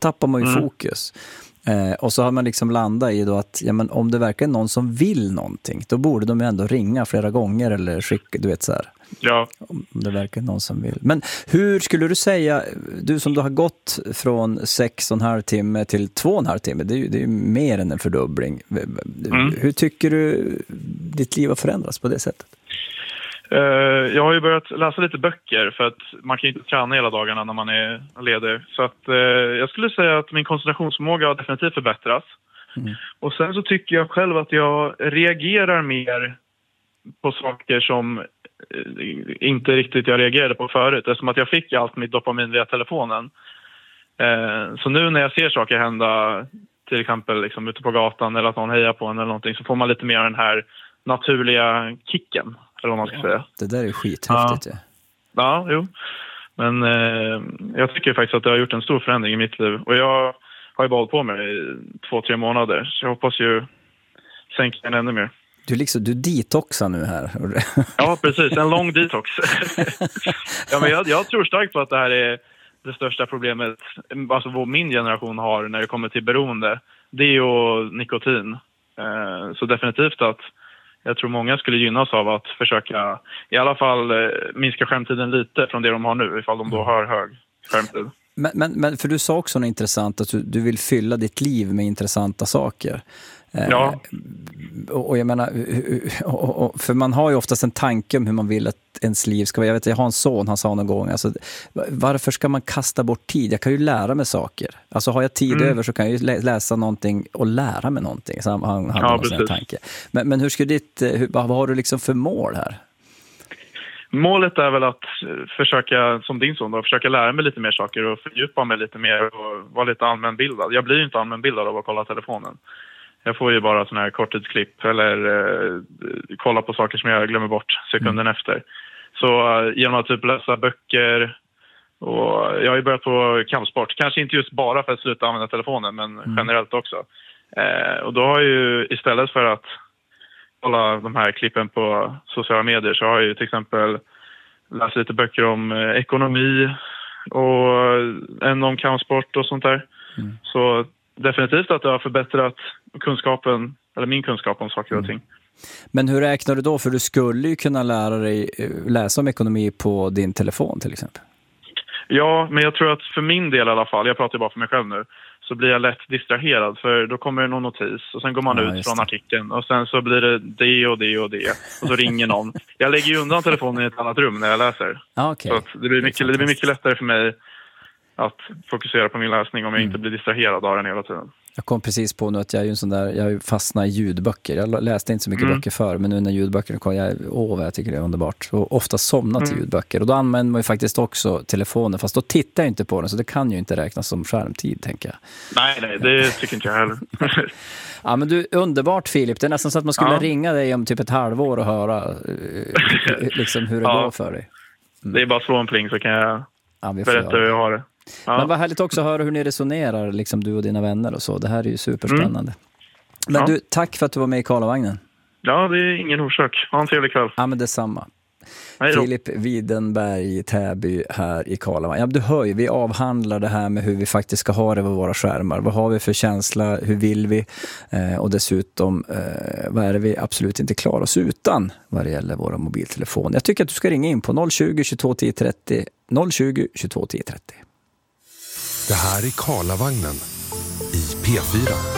tappar man ju fokus. Och så har man liksom landat i då att men om det verkar någon som vill någonting, då borde de ju ändå ringa flera gånger eller skicka, du vet så här. Ja. Om det verkar någon som vill. Men hur skulle du säga, du som då har gått från 6,5 timme till 2,5 timme, det är ju mer än en fördubbling. Hur tycker du ditt liv har förändrats på det sättet? Jag har ju börjat läsa lite böcker för att man kan ju inte träna hela dagarna när man är ledig. Så att jag skulle säga att min koncentrationsförmåga har definitivt förbättrats. Och sen så tycker jag själv att jag reagerar mer på saker som inte riktigt jag reagerade på förut. Eftersom att jag fick allt mitt dopamin via telefonen. Så nu när jag ser saker hända, till exempel liksom ute på gatan eller att någon hejar på en eller någonting, så får man lite mer den här naturliga kicken. Eller vad man ska säga. Det där är skithäftigt. Ja, jo. Men jag tycker faktiskt att det har gjort en stor förändring i mitt liv. Och jag har ju bara hållit på med i 2-3 månader. Så jag hoppas ju sänka den ännu mer. Du detoxar nu här. Ja, precis. En lång detox. Ja, men jag tror starkt på att det här är det största problemet. Alltså vad min generation har när det kommer till beroende. Det är ju nikotin. Så definitivt att jag tror många skulle gynnas av att försöka i alla fall minska skärmtiden lite från det de har nu, ifall de då har hög skärmtid. Men för du sa också något intressant, att du vill fylla ditt liv med intressanta saker. Ja. Och jag menar, för man har ju oftast en tanke om hur man vill att ens liv ska vara. Jag har en son, han sa någon gång, alltså, varför ska man kasta bort tid? Jag kan ju lära mig saker. Alltså har jag tid över så kan jag ju läsa någonting och lära mig någonting. Så han har en tanke. Men hur ska vad har du liksom för mål här? Målet är väl att försöka, som din son då, försöka lära mig lite mer saker och fördjupa mig lite mer och vara lite allmänbildad. Jag blir ju inte allmänbildad av att kolla telefonen. Jag får ju bara såna här korttidsklipp eller kolla på saker som jag glömmer bort sekunden efter. Så genom att typ läsa böcker, och jag har ju börjat på kampsport. Kanske inte just bara för att sluta använda telefonen, men generellt också. Och då har jag ju istället för att kolla de här klippen på sociala medier, så har jag ju till exempel läst lite böcker om ekonomi och en om kampsport och sånt där. Så definitivt att det har förbättrat kunskapen, eller min kunskap om saker och ting. Men hur räknar du då? För du skulle ju kunna lära dig läsa om ekonomi på din telefon till exempel. Ja, men jag tror att för min del i alla fall, jag pratar ju bara för mig själv nu, så blir jag lätt distraherad, för då kommer det någon notis och sen går man ut från artikeln och sen så blir det det och det och det och så ringer någon. Jag lägger ju undan telefonen i ett annat rum när jag läser. Okay. Så att det blir mycket lättare för mig att fokusera på min läsning om jag inte blir distraherad av den hela tiden. Jag kom precis på nu att jag är ju en sån där, jag fastnar i ljudböcker. Jag läste inte så mycket böcker förr, men nu när ljudböckerna kom, jag tycker det är underbart. Och ofta somnat i ljudböcker. Och då använder man ju faktiskt också telefonen, fast då tittar jag inte på den, så det kan ju inte räknas som skärmtid, tänker jag. Nej, det tycker inte jag heller. Ja, men du, underbart Filip. Det är nästan så att man skulle ringa dig om typ ett halvår och höra liksom hur det går för dig. Det är bara slå en pling så kan jag berätta hur jag har det. Ja. Men vad härligt också att höra hur ni resonerar, liksom du och dina vänner och så. Det här är ju superspännande. Men du, tack för att du var med i Karlavagnen. Ja, det är ingen orsak. Ha en trevlig kväll. Ja, men detsamma. Filip Widenberg i Täby här i Karlavagnen. Ja, du hör ju, vi avhandlar det här med hur vi faktiskt ska ha det med våra skärmar. Vad har vi för känsla? Hur vill vi? Och dessutom, vad är det vi absolut inte klarar oss utan vad det gäller våra mobiltelefoner? Jag tycker att du ska ringa in på 020 22 10 30. 020 22 10 30. Det här är Karlavagnen i P4.